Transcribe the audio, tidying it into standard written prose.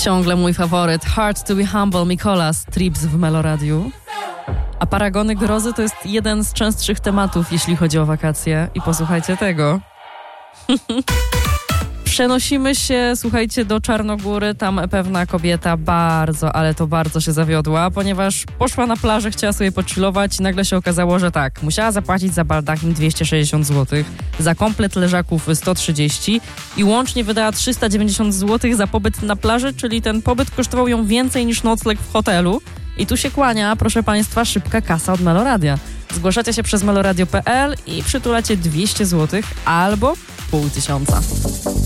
Ciągle mój faworyt, Hard to be Humble, Mikolas, Trips w Meloradiu. A paragony grozy to jest jeden z częstszych tematów, jeśli chodzi o wakacje. I posłuchajcie tego. Przenosimy się, słuchajcie, do Czarnogóry. Tam pewna kobieta bardzo, ale to bardzo się zawiodła, ponieważ poszła na plażę, chciała sobie pochillować i nagle się okazało, że tak, musiała zapłacić za baldachim 260 zł, za komplet leżaków 130 i łącznie wydała 390 zł za pobyt na plaży, czyli ten pobyt kosztował ją więcej niż nocleg w hotelu. I tu się kłania, proszę Państwa, szybka kasa od Meloradia. Zgłaszacie się przez meloradio.pl i przytulacie 200 zł albo 500.